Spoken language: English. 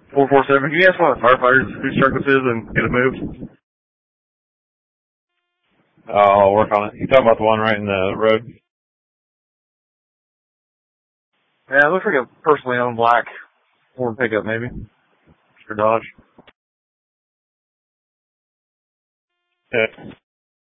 447. Can you ask one of the firefighters whose truck this is and get it moved? I'll work on it. You talking about the one right in the road? Yeah, it looks like a personally owned black Ford pickup, maybe. For Dodge. Yeah.